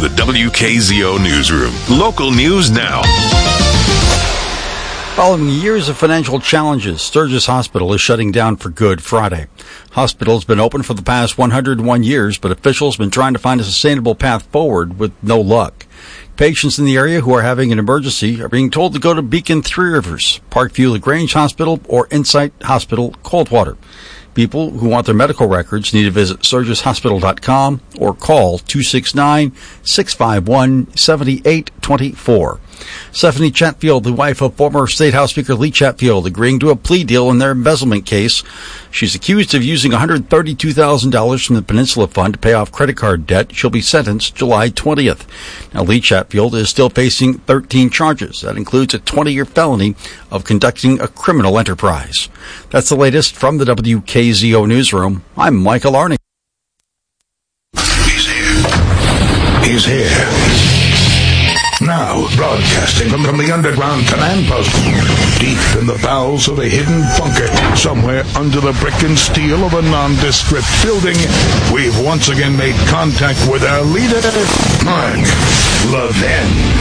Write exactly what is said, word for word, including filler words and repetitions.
the W K Z O Newsroom. Local news now. Following years of financial challenges, Sturgis Hospital is shutting down for good Friday. Hospital has been open for the past one hundred one years, but officials have been trying to find a sustainable path forward with no luck. Patients in the area who are having an emergency are being told to go to Beacon Three Rivers, Parkview LaGrange Hospital, or Insight Hospital Coldwater. People who want their medical records need to visit sturgis hospital dot com or call two six nine, six five one, seven eight two four. Stephanie Chatfield, the wife of former State House Speaker Lee Chatfield, agreeing to a plea deal in their embezzlement case. She's accused of using one hundred thirty-two thousand dollars from the Peninsula Fund to pay off credit card debt. She'll be sentenced July twentieth. Now, Lee Chatfield is still facing thirteen charges. That includes a twenty-year felony of conducting a criminal enterprise. That's the latest from the W K Z O Newsroom. I'm Michael Arning. He's here. He's here. Now, broadcasting from, from the underground command post, deep in the bowels of a hidden bunker, somewhere under the brick and steel of a nondescript building, we've once again made contact with our leader, Mark Levin.